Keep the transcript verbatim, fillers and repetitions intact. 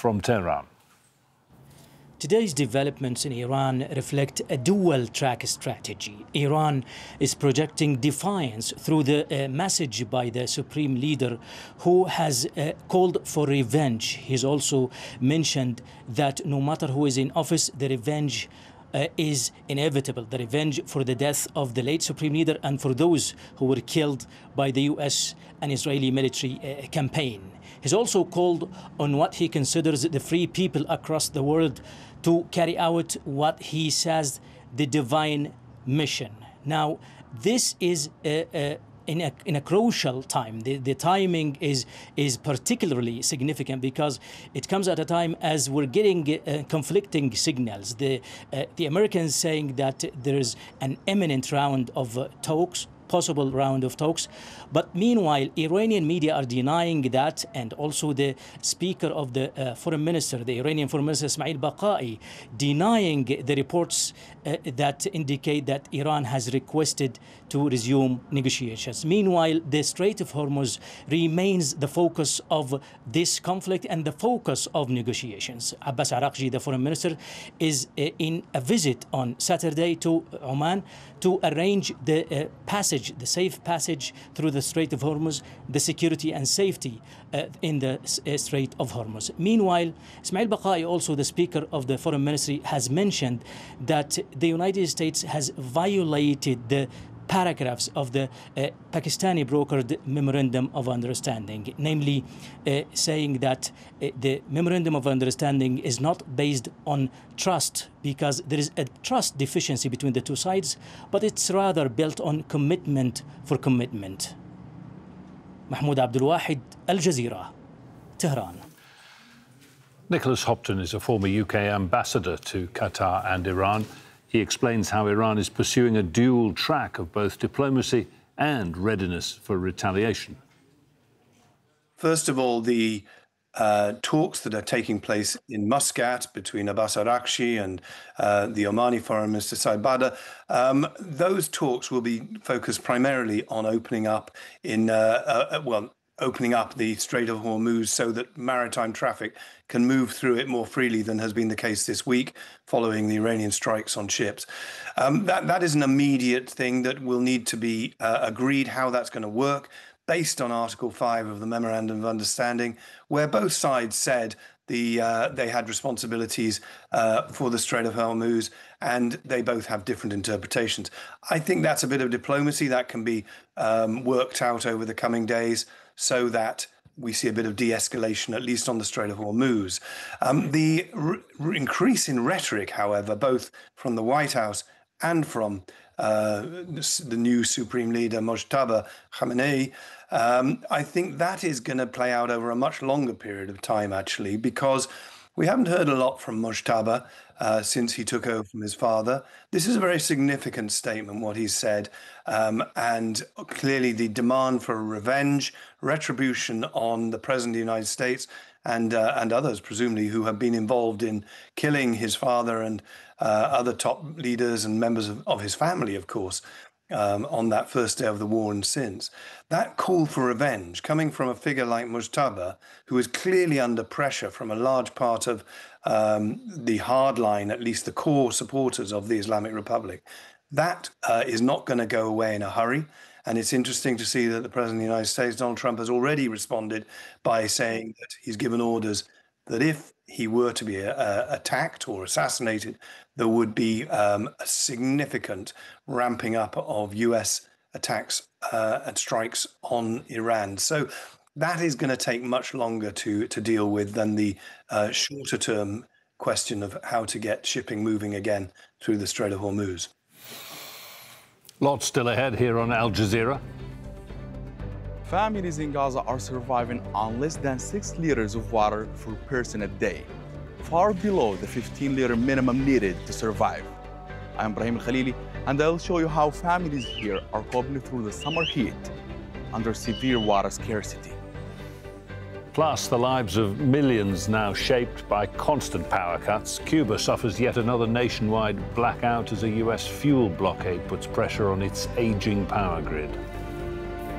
from Tehran. Today's developments in Iran reflect a dual-track strategy. Iran is projecting defiance through the uh, message by the supreme leader, who has uh, called for revenge. He's also mentioned that no matter who is in office, the revenge uh, is inevitable. The revenge for the death of the late supreme leader and for those who were killed by the U S and Israeli military uh, campaign. He's also called on what he considers the free people across the world to carry out what he says the divine mission. Now, this is uh, uh, in, a, in a crucial time. The, the timing is, is particularly significant because it comes at a time as we're getting uh, conflicting signals. The, uh, the Americans saying that there's an imminent round of uh, talks, possible round of talks. But meanwhile, Iranian media are denying that, and also the speaker of the uh, foreign minister, the Iranian foreign minister Ismail Baqai, denying the reports uh, that indicate that Iran has requested to resume negotiations. Meanwhile, the Strait of Hormuz remains the focus of this conflict and the focus of negotiations. Abbas Araghchi, the foreign minister, is uh, in a visit on Saturday to Oman to arrange the uh, passage, the safe passage through the Strait of Hormuz, the security and safety uh, in the uh, Strait of Hormuz. Meanwhile, Ismail Baqai, also the Speaker of the Foreign Ministry, has mentioned that the United States has violated the paragraphs of the uh, Pakistani brokered Memorandum of Understanding, namely uh, saying that uh, the Memorandum of Understanding is not based on trust because there is a trust deficiency between the two sides, but it's rather built on commitment for commitment. Mahmoud Abdul Wahid, Al Jazeera, Tehran. Nicholas Hopton is a former U K ambassador to Qatar and Iran. He explains how Iran is pursuing a dual track of both diplomacy and readiness for retaliation. First of all, the uh, talks that are taking place in Muscat between Abbas Araghchi and uh, the Omani Foreign Minister Saeed Badr, um, those talks will be focused primarily on opening up in, uh, uh, well, opening up the Strait of Hormuz so that maritime traffic can move through it more freely than has been the case this week following the Iranian strikes on ships. Um, that, that is an immediate thing that will need to be uh, agreed how that's going to work based on Article five of the Memorandum of Understanding, where both sides said the uh, they had responsibilities uh, for the Strait of Hormuz, and they both have different interpretations. I think that's a bit of diplomacy that can be um, worked out over the coming days, so that we see a bit of de-escalation, at least on the Strait of Hormuz. Um, the r- increase in rhetoric, however, both from the White House and from uh, the new Supreme Leader, Mojtaba Khamenei, um, I think that is going to play out over a much longer period of time, actually, because we haven't heard a lot from Mojtaba uh, since he took over from his father. This is a very significant statement, what he said, um, and clearly the demand for revenge, retribution on the President of the United States and uh, and others, presumably, who have been involved in killing his father and uh, other top leaders and members of, of his family, of course, um, on that first day of the war and since. That call for revenge, coming from a figure like Mojtaba, who is clearly under pressure from a large part of um, the hardline, at least the core supporters of the Islamic Republic, that uh, is not going to go away in a hurry. And it's interesting to see that the President of the United States, Donald Trump, has already responded by saying that he's given orders that if he were to be uh, attacked or assassinated, there would be um, a significant ramping up of U S attacks uh, and strikes on Iran. So that is going to take much longer to, to deal with than the uh, shorter term question of how to get shipping moving again through the Strait of Hormuz. Lots still ahead here on Al Jazeera. Families in Gaza are surviving on less than six liters of water per person a day, far below the fifteen liter minimum needed to survive. I'm Brahim Al-Khalili, and I'll show you how families here are coping through the summer heat under severe water scarcity. Plus, the lives of millions now shaped by constant power cuts. Cuba suffers yet another nationwide blackout as a U S fuel blockade puts pressure on its aging power grid.